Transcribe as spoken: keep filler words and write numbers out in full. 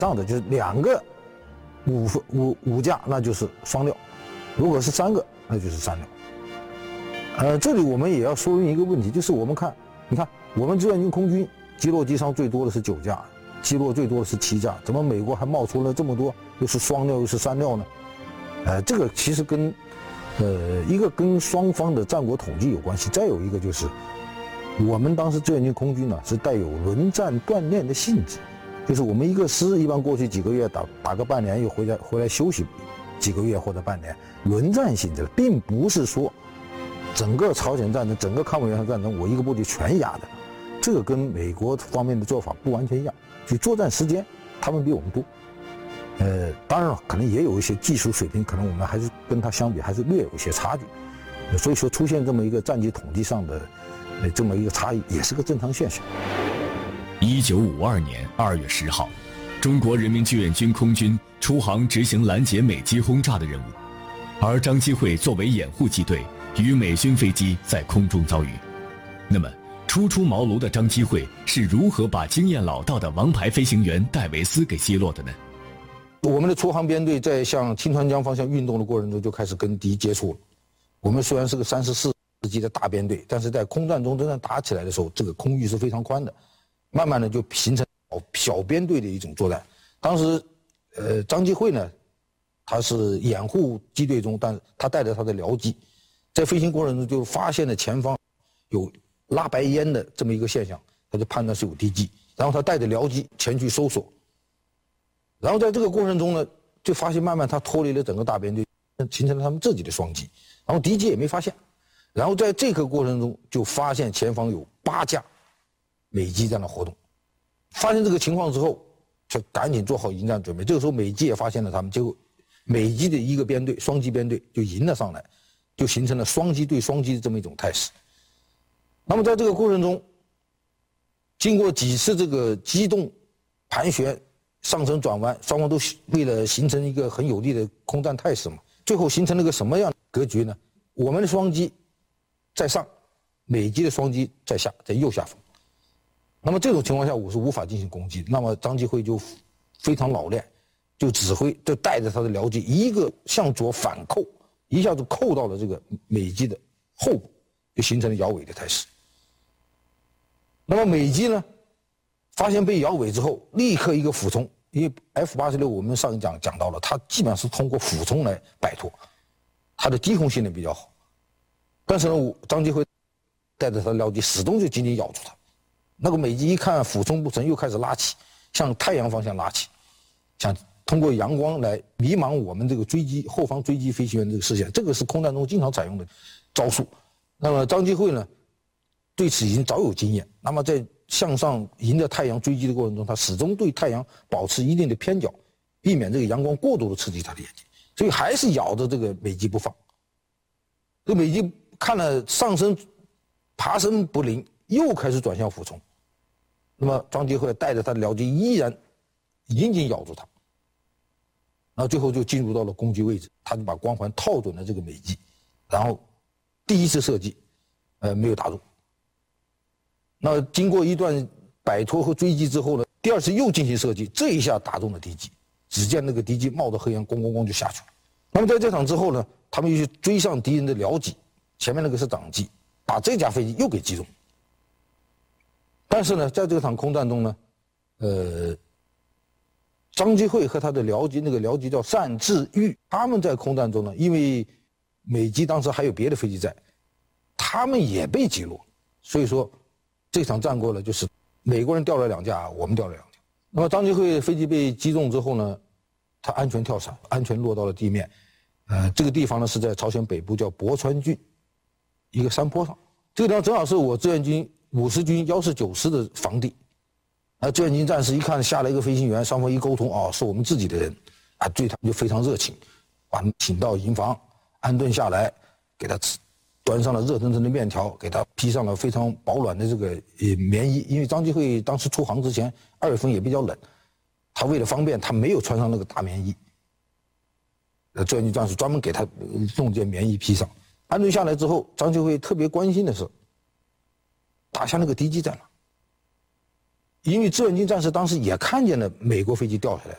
上的就是两个五五五架，那就是双料；如果是三个，那就是三料。呃，这里我们也要说明一个问题，就是我们看，你看我们志愿军空军击落机伤最多的是九架，击落最多的是七架，怎么美国还冒出了这么多，又是双料又是三料呢？呃，这个其实跟呃一个跟双方的战果统计有关系，再有一个就是我们当时志愿军空军呢是带有轮战锻炼的性质。就是我们一个师一般过去几个月打打个半年，又回来回来休息几个月或者半年，轮战性质，并不是说整个朝鲜战争、整个抗美援朝战争我一个部队全压的，这个跟美国方面的做法不完全一样。就作战时间，他们比我们多。呃，当然了，可能也有一些技术水平，可能我们还是跟他相比还是略有一些差距。所以说出现这么一个战绩统计上的呃这么一个差异，也是个正常现象。 一九五二年二月十号，中国人民志愿军空军出航执行拦截美机轰炸的任务，而张基会作为掩护机队，与美军飞机在空中遭遇。那么，初出茅庐的张基会是如何把经验老道的王牌飞行员戴维斯给击落的呢？ 我们的出航编队在向清川江方向运动的过程中就开始跟敌接触了。我们虽然是个三十四机的大编队，但是在空战中真正打起来的时候，这个空域是非常宽的。慢慢的就形成小编队的一种作战。当时，呃，张基会呢，他是掩护机队中，但他带着他的僚机，在飞行过程中就发现了前方有拉白烟的这么一个现象，他就判断是有敌机，然后他带着僚机前去搜索。然后在这个过程中呢，就发现慢慢他脱离了整个大编队，形成了他们自己的双机，然后敌机也没发现。然后在这个过程中就发现前方有八架美机在那活动，发现这个情况之后，就赶紧做好迎战准备。这个时候美机也发现了他们，结果美机的一个编队双机编队就迎了上来，就形成了双机对双机的这么一种态势。那么在这个过程中，经过几次这个机动盘旋、上升转弯，双方都为了形成一个很有利的空战态势嘛，最后形成了个什么样的格局呢？我们的双机在上，美机的双机在下，在右下方。那么这种情况下，我是无法进行攻击。那么张基会就非常老练，就指挥，就带着他的僚机一个向左反扣，一下子扣到了这个美机的后部，就形成了摇尾的态势。那么美机呢，发现被摇尾之后，立刻一个俯冲，因为 F 八十六我们上一讲讲到了，它基本上是通过俯冲来摆脱，它的低空性能比较好。但是呢，我张基会带着他的僚机始终就紧紧咬住它。那个美机一看俯冲不成，又开始拉起，向太阳方向拉起，想通过阳光来迷茫我们这个追击后方追击飞行员这个视线，这个是空战中经常采用的招数。那么张基会呢，对此已经早有经验。那么在向上迎着太阳追击的过程中，他始终对太阳保持一定的偏角，避免这个阳光过度的刺激他的眼睛，所以还是咬着这个美机不放。这个美机看了上升爬升不灵，又开始转向俯冲。那么张基会带着他的僚机依然紧紧咬住他，然后最后就进入到了攻击位置，他就把光环套准了这个美机，然后第一次射击，呃没有打中。那经过一段摆脱和追击之后呢，第二次又进行射击，这一下打中了敌机，只见那个敌机冒着黑烟咣咣咣就下去了。那么在这场之后呢，他们又去追上敌人的僚机，前面那个是长机，把这架飞机又给击中。但是呢，在这场空战中呢，呃，张基会和他的僚机，那个僚机叫单志玉，他们在空战中呢，因为美机当时还有别的飞机在，他们也被击落，所以说这场战过了，就是美国人掉了两架，我们掉了两架。那么张基会飞机被击中之后呢，他安全跳伞，安全落到了地面。呃，这个地方呢是在朝鲜北部叫博川郡一个山坡上，这个地方正好是我志愿军五十军幺四九师的防地。啊，志愿军战士一看下来一个飞行员，双方一沟通，哦，是我们自己的人，啊，对他们就非常热情，把他们请到营房安顿下来，给他吃，端上了热腾腾的面条，给他披上了非常保暖的这个呃棉衣，因为张基会当时出航之前二月份也比较冷，他为了方便，他没有穿上那个大棉衣。呃，志愿军战士专门给他弄件棉衣披上，安顿下来之后，张基会特别关心的是，打下那个敌机在哪？因为志愿军战士当时也看见了美国飞机掉下来，